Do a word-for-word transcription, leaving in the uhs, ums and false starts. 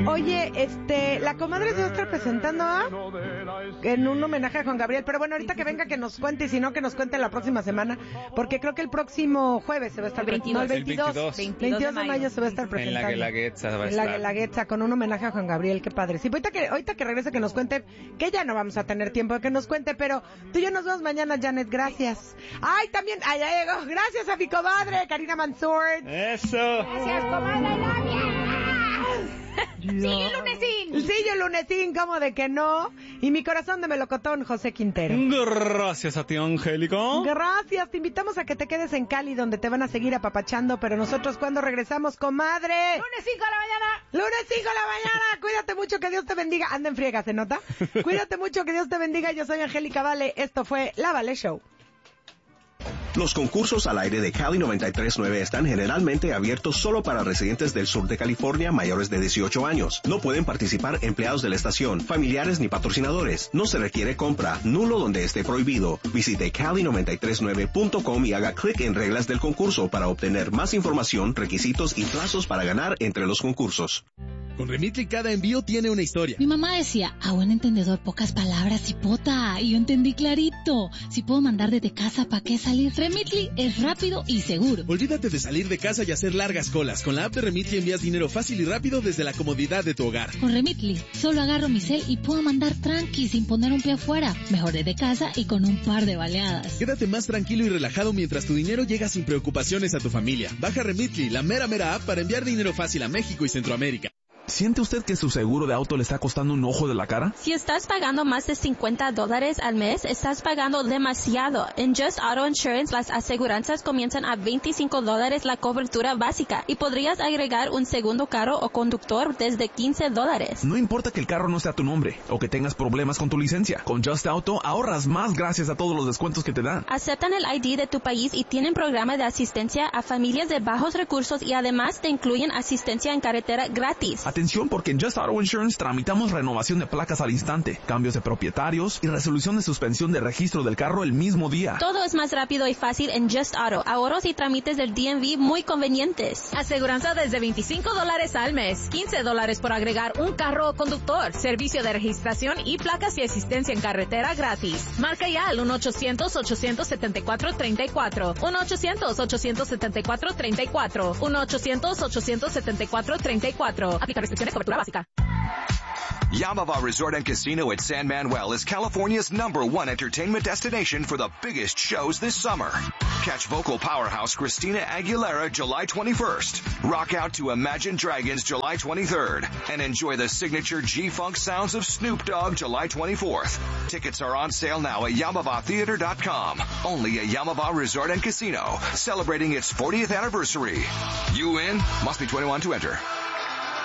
Oye, este, la comadre se va a estar presentando ¿ah? en un homenaje a Juan Gabriel, pero bueno, ahorita que venga que nos cuente, y si no que nos cuente la próxima semana, porque creo que el próximo jueves se va a estar presentando, no, el veintidós, el veintidós, veintidós de mayo se va a estar presentando. En la Guelaguetza va a en la estar. Guelaguetza, con un homenaje a Juan Gabriel, qué padre. Sí, ahorita que, ahorita que regrese que nos cuente, que ya no vamos a tener tiempo de que nos cuente, pero tú y yo nos vemos mañana, Janet, gracias. Ay, también, ay, ya llegó, gracias a mi comadre, Karina Mansour. Eso. Gracias, comadre Nadia. Sigue el lunesín. Sigue el lunesín, como de que no. Y mi corazón de melocotón, José Quintero. Gracias a ti, Angélico. Gracias, te invitamos a que te quedes en Cali, donde te van a seguir apapachando, pero nosotros cuando regresamos, comadre. Lunes cinco de la mañana. Lunes cinco de la mañana. Cuídate mucho, que Dios te bendiga. Anda en friega, ¿se nota? Cuídate mucho, que Dios te bendiga. Yo soy Angélica Vale. Esto fue La Vale Show. Los concursos al aire de Cali noventa y tres punto nueve están generalmente abiertos solo para residentes del sur de California mayores de dieciocho años. No pueden participar empleados de la estación, familiares ni patrocinadores. No se requiere compra, nulo donde esté prohibido. Visite cali noventa y tres punto nueve punto com y haga clic en reglas del concurso para obtener más información, requisitos y plazos para ganar entre los concursos. Con Remitly cada envío tiene una historia. Mi mamá decía, a buen entendedor pocas palabras, hipota, y yo entendí clarito. Si puedo mandar desde casa, ¿para qué salir? Remitly es rápido y seguro. Olvídate de salir de casa y hacer largas colas. Con la app de Remitly envías dinero fácil y rápido desde la comodidad de tu hogar. Con Remitly, solo agarro mi cel y puedo mandar tranqui sin poner un pie afuera. Mejor desde casa y con un par de baleadas. Quédate más tranquilo y relajado mientras tu dinero llega sin preocupaciones a tu familia. Baja Remitly, la mera mera app para enviar dinero fácil a México y Centroamérica. ¿Siente usted que su seguro de auto le está costando un ojo de la cara? Si estás pagando más de cincuenta dólares al mes, estás pagando demasiado. En Just Auto Insurance, las aseguranzas comienzan a veinticinco dólares la cobertura básica y podrías agregar un segundo carro o conductor desde quince dólares. No importa que el carro no sea tu nombre o que tengas problemas con tu licencia. Con Just Auto ahorras más gracias a todos los descuentos que te dan. Aceptan el I D de tu país y tienen programa de asistencia a familias de bajos recursos y además te incluyen asistencia en carretera gratis. Atención, porque en Just Auto Insurance tramitamos renovación de placas al instante, cambios de propietarios y resolución de suspensión de registro del carro el mismo día. Todo es más rápido y fácil en Just Auto. Ahorros y trámites del D M V muy convenientes. Aseguranza desde veinticinco dólares al mes, quince dólares por agregar un carro o conductor, servicio de registración y placas y asistencia en carretera gratis. Marca ya al uno ochocientos, ochocientos setenta y cuatro, treinta y cuatro, uno ochocientos, ochocientos setenta y cuatro, treinta y cuatro, uno ochocientos, ochocientos setenta y cuatro, treinta y cuatro. Aplica restricciones, cobertura básica. Yamava Resort and Casino at San Manuel is California's number one entertainment destination for the biggest shows this summer. Catch vocal powerhouse Christina Aguilera July twenty-first, rock out to Imagine Dragons July twenty-third, and enjoy the signature G-Funk sounds of Snoop Dogg July twenty-fourth. Tickets are on sale now at Yamava Theater dot com. Only at Yamava Resort and Casino, celebrating its fortieth anniversary. You in? Must be twenty-one to enter.